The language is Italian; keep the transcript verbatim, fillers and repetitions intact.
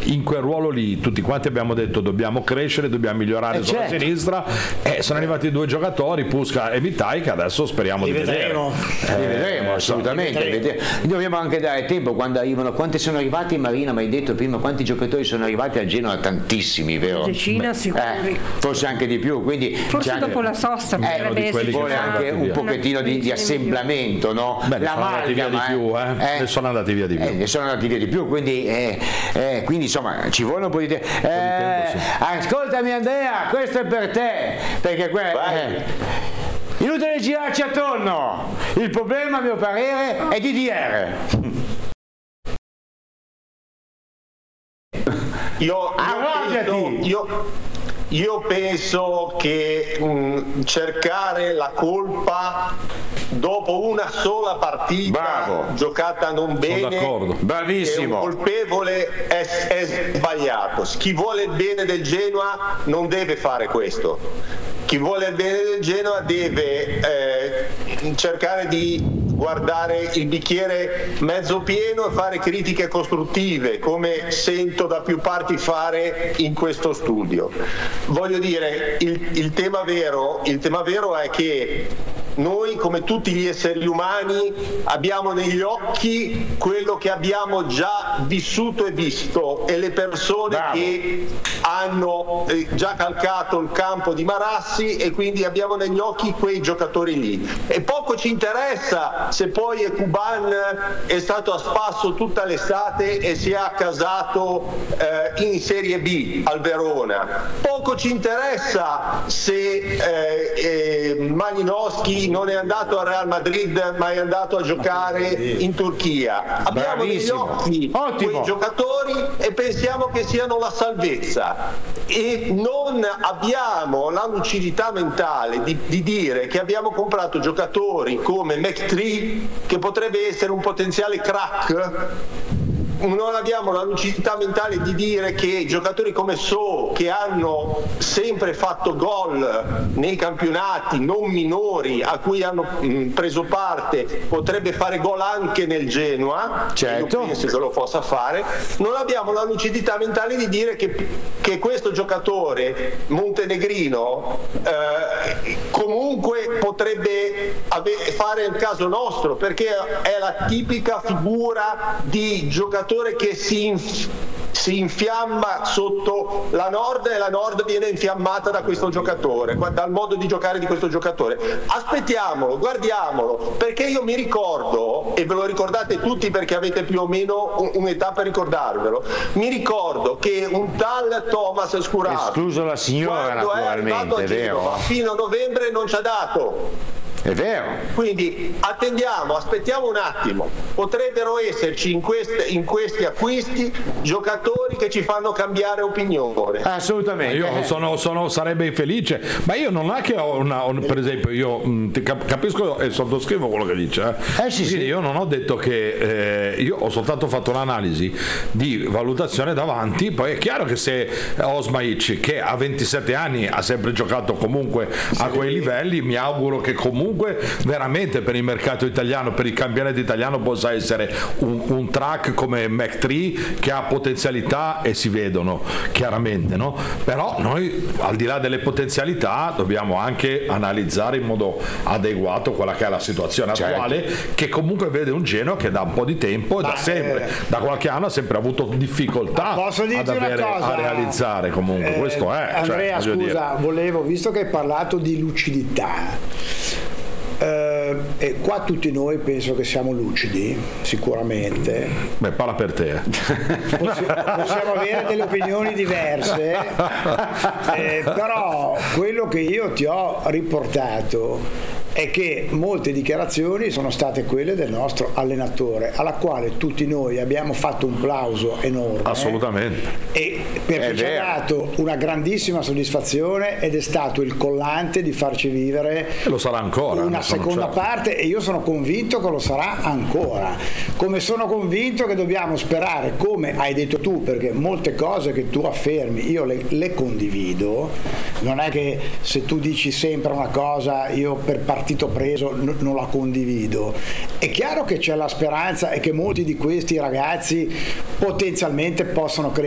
in quel ruolo lì tutti quanti abbiamo detto dobbiamo crescere, dobbiamo migliorare eh sulla certo. sinistra, e sono arrivati due giocatori, Puskas e Mitai, che adesso speriamo li di vedremo. vedere. Li vedremo assolutamente. Li vedremo. Dobbiamo anche dare tempo quando arrivano. Quanti sono arrivati, Marina? Mi hai detto prima quanti giocatori sono arrivati a Genoa? Tantissimi, vero? Decina sicuri. Eh, forse anche di più, quindi forse anche, dopo la sosta eh, potrebbe essere vuole anche un pochettino di, di assemblamento, no? Beh, ne sono andati via di più, eh? eh, ne sono andati via di più. Eh, ne sono andati via di più, quindi, eh, eh, quindi insomma ci vuole un po' di tempo. Eh, tempo, sì. Ascoltami Andrea, questo è per te, perché que- eh, inutile girarci attorno. Il problema, a mio parere, è di D R. Io, io, io, io penso che mh, cercare la colpa dopo una sola partita Bravo. giocata non bene, bravissimo, è un colpevole, è, è sbagliato. Chi vuole il bene del Genoa non deve fare questo. Chi vuole il bene del Genoa deve eh, cercare di guardare il bicchiere mezzo pieno e fare critiche costruttive, come sento da più parti fare in questo studio. Voglio dire, il, il tema vero, il tema vero è che noi, come tutti gli esseri umani, abbiamo negli occhi quello che abbiamo già vissuto e visto, e le persone Bravo. che hanno eh, già calcato il campo di Marassi, e quindi abbiamo negli occhi quei giocatori lì. E poco ci interessa se poi Ekuban è stato a spasso tutta l'estate e si è accasato eh, in Serie B al Verona. Poco ci interessa se eh, eh, Malinowski non è andato al Real Madrid ma è andato a giocare in Turchia. Abbiamo negli occhi Ottimo. quei giocatori e pensiamo che siano la salvezza, e non abbiamo la lucidità mentale di, di dire che abbiamo comprato giocatori come McTree, che potrebbe essere un potenziale crack. Non abbiamo la lucidità mentale di dire che giocatori come So, che hanno sempre fatto gol nei campionati non minori a cui hanno mh, preso parte, potrebbe fare gol anche nel Genoa. Certo. Io penso che lo possa fare. Non abbiamo la lucidità mentale di dire che, che questo giocatore montenegrino eh, comunque potrebbe ave- fare il caso nostro, perché è la tipica figura di giocatore che si, inf- si infiamma sotto la Nord, e la Nord viene infiammata da questo giocatore, dal modo di giocare di questo giocatore. Aspettiamolo, guardiamolo, perché io mi ricordo, e ve lo ricordate tutti perché avete più o meno un- un'età per ricordarvelo, mi ricordo che un tal Thomas Scurato, escluso la signora, quando è arrivato a naturalmente, è Genova, vero. fino a novembre non ci ha dato. È vero. Quindi attendiamo, aspettiamo un attimo. Potrebbero esserci in, queste, in questi acquisti giocatori che ci fanno cambiare opinione. Assolutamente. Io sono, sono, sarebbe infelice, ma io non è che ho una, un, per esempio, io mh, ti cap- capisco e sottoscrivo quello che dice. Eh. Eh sì, sì. Io non ho detto che eh, io ho soltanto fatto un'analisi di valutazione davanti. Poi è chiaro che se Osmaic, che a ventisette anni ha sempre giocato comunque a quei livelli, mi auguro che comunque veramente per il mercato italiano, per il campionato italiano, possa essere un, un track come McTree, che ha potenzialità e si vedono chiaramente, no? Però noi, al di là delle potenzialità, dobbiamo anche analizzare in modo adeguato quella che è la situazione attuale, certo. Che comunque vede un Genoa che da un po' di tempo, da sempre, eh, da qualche anno ha sempre avuto difficoltà ad avere, a realizzare comunque, eh, questo è. Andrea, cioè, scusa, dire. volevo, visto che hai parlato di lucidità, Uh, e qua tutti noi penso che siamo lucidi, sicuramente. Beh, parla per te. Possi- possiamo avere delle opinioni diverse, eh, però quello che io ti ho riportato è che molte dichiarazioni sono state quelle del nostro allenatore, alla quale tutti noi abbiamo fatto un plauso enorme. Assolutamente. E perché ci ha dato una grandissima soddisfazione, ed è stato il collante di farci vivere e lo sarà ancora, una seconda certo. parte, e io sono convinto che lo sarà ancora, come sono convinto che dobbiamo sperare, come hai detto tu, perché molte cose che tu affermi io le, le condivido. Non è che se tu dici sempre una cosa io per partito preso n- non la condivido. È chiaro che c'è la speranza e che molti di questi ragazzi potenzialmente possono crescere